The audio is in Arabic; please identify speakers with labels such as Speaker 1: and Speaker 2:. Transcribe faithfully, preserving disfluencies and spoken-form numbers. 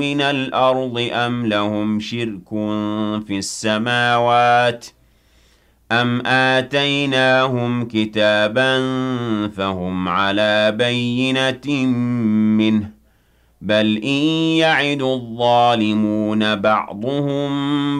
Speaker 1: مِّنَ الْأَرْضِ أَمْ لَهُمْ شِرْكٌ فِي السَّمَاوَاتِ أَمْ آتَيْنَاهُمْ كِتَابًا فَهُمْ عَلَىٰ بَيِّنَةٍ مِّنْهُ ۚ بَلْ إِن يَعِدُ الظَّالِمُونَ بَعْضُهُم